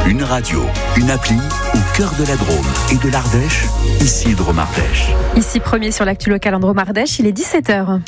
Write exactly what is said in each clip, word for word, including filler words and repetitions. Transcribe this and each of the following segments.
Une radio, une appli au cœur de la Drôme et de l'Ardèche, ici Drôme-Ardèche. Ici premier sur l'actu local en Drôme-Ardèche, il est dix-sept heures.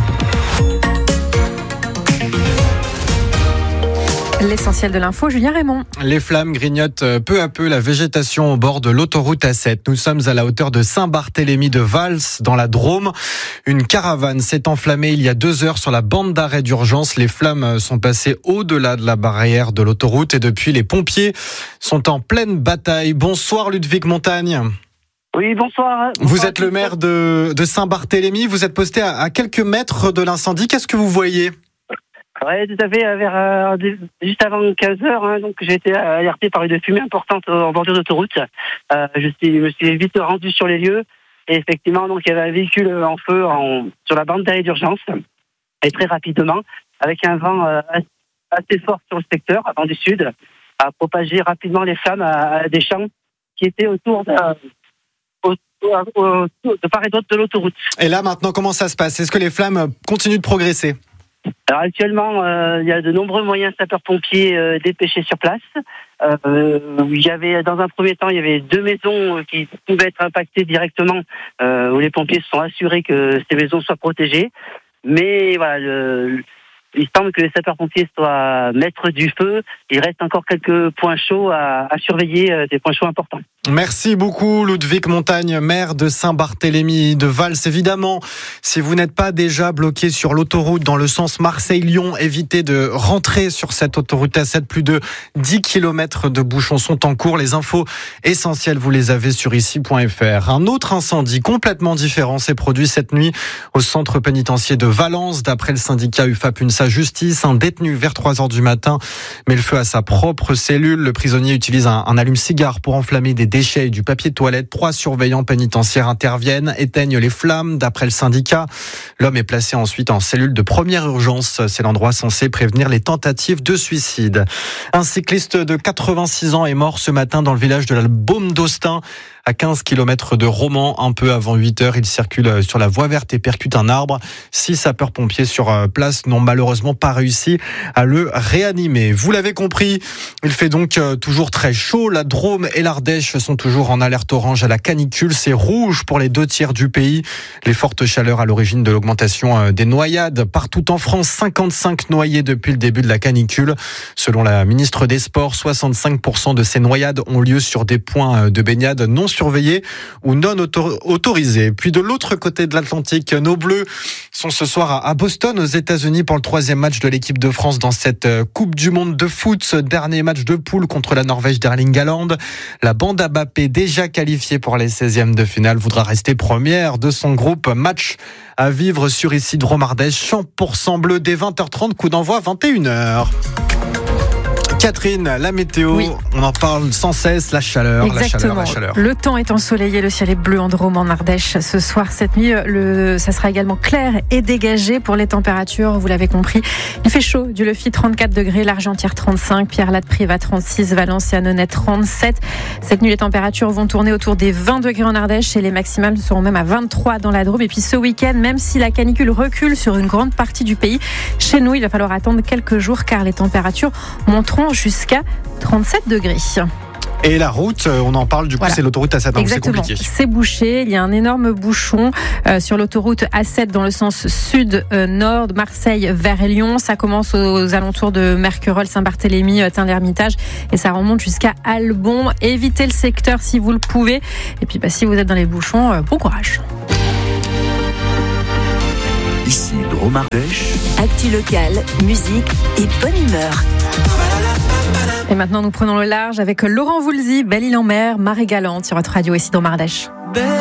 L'essentiel de l'info, Julien Raymond. Les flammes grignotent peu à peu la végétation au bord de l'autoroute A sept. Nous sommes à la hauteur de Saint-Barthélemy de Vals, dans la Drôme. Une caravane s'est enflammée il y a deux heures sur la bande d'arrêt d'urgence. Les flammes sont passées au-delà de la barrière de l'autoroute et depuis, les pompiers sont en pleine bataille. Bonsoir Ludwig Montagne. Oui, bonsoir. bonsoir. Vous êtes le maire de, de Saint-Barthélemy. Vous êtes posté à, à quelques mètres de l'incendie. Qu'est-ce que vous voyez ? Oui, tout à fait, vers, euh, juste avant quinze heures, hein, donc j'ai été alerté par une fumée importante en bordure d'autoroute. Euh, je, suis, je me suis vite rendu sur les lieux et effectivement, donc il y avait un véhicule en feu en, sur la bande d'arrêt d'urgence et très rapidement, avec un vent euh, assez fort sur le secteur, vent du sud, a propagé rapidement les flammes à, à des champs qui étaient autour de, autour, autour, de part et d'autre de l'autoroute. Et là, maintenant, comment ça se passe ? Est-ce que les flammes continuent de progresser ? Alors actuellement, euh, il y a de nombreux moyens sapeurs-pompiers euh, dépêchés sur place. Euh, il y avait, dans un premier temps, il y avait deux maisons qui pouvaient être impactées directement, euh, où les pompiers se sont assurés que ces maisons soient protégées. Mais voilà, le, il semble que les sapeurs-pompiers soient maîtres du feu. Il reste encore quelques points chauds à, à surveiller, euh, des points chauds importants. Merci beaucoup Ludwig Montagne, maire de Saint-Barthélemy de Vals. Évidemment, si vous n'êtes pas déjà bloqué sur l'autoroute dans le sens Marseille-Lyon, évitez de rentrer sur cette autoroute A sept. Plus de dix kilomètres de bouchons sont en cours. Les infos essentielles, vous les avez sur ici point f r. Un autre incendie complètement différent s'est produit cette nuit au centre pénitentiaire de Valence. D'après le syndicat U F A P UNSA Justice, un détenu vers trois heures du matin met le feu à sa propre cellule. Le prisonnier utilise un, un allume-cigare pour enflammer des déchets et du papier de toilette. Trois surveillants pénitentiaires interviennent, éteignent les flammes. D'après le syndicat, l'homme est placé ensuite en cellule de première urgence. C'est l'endroit censé prévenir les tentatives de suicide. Un cycliste de quatre-vingt-six ans est mort ce matin dans le village de la Baume d'Austin, à quinze kilomètres de Romans. Un peu avant huit heures, il circule sur la voie verte et percute un arbre. Six sapeurs-pompiers sur place n'ont malheureusement pas réussi à le réanimer. Vous l'avez compris, il fait donc toujours très chaud. La Drôme et l'Ardèche sont toujours en alerte orange à la canicule. C'est rouge pour les deux tiers du pays. Les fortes chaleurs à l'origine de l'augmentation des noyades. Partout en France, cinquante-cinq noyés depuis le début de la canicule. Selon la ministre des Sports, soixante-cinq pour cent de ces noyades ont lieu sur des points de baignade non surveillés ou non autor- autorisés. Puis de l'autre côté de l'Atlantique, nos Bleus sont ce soir à Boston, aux États-Unis, pour le troisième match de l'équipe de France dans cette Coupe du Monde de foot. Ce dernier match de poule contre la Norvège d'Erling Haaland. La bande à Mbappé, déjà qualifiée pour les seizièmes de finale, voudra rester première de son groupe. Match à vivre sur ici Drôme-Ardèche, cent pour cent bleu dès vingt heures trente, coup d'envoi vingt et une heures. Catherine, la météo, oui. On en parle sans cesse, la chaleur, Exactement. la chaleur, la chaleur. Le temps est ensoleillé, le ciel est bleu en Drôme, en Ardèche. Ce soir, cette nuit, le, ça sera également clair et dégagé pour les températures. Vous l'avez compris, il fait chaud. Du Lefi, trente-quatre degrés, l'Argentière, trente-cinq, Pierre-Latte-Privat, trente-six, Valence et Annonay, trente-sept. Cette nuit, les températures vont tourner autour des vingt degrés en Ardèche et les maximales seront même à vingt-trois dans la Drôme. Et puis ce week-end, même si la canicule recule sur une grande partie du pays, chez nous, il va falloir attendre quelques jours car les températures monteront jusqu'à trente-sept degrés. Et la route, on en parle, du coup, voilà. C'est l'autoroute A sept, hein, c'est compliqué. C'est bouché, il y a un énorme bouchon euh, sur l'autoroute A sept dans le sens sud-nord, de Marseille vers Lyon. Ça commence aux alentours de Mercurol, Saint-Barthélemy, Tain-l'Hermitage et ça remonte jusqu'à Albon. Évitez le secteur si vous le pouvez. Et puis, bah, si vous êtes dans les bouchons, euh, bon courage. Ici, Drôme-Ardèche. Actu local, musique et bonne humeur. Et maintenant, nous prenons le large avec Laurent Voulzy, Belle-Île-en-Mer, Marée Galante sur votre radio ici Drôme-Ardèche.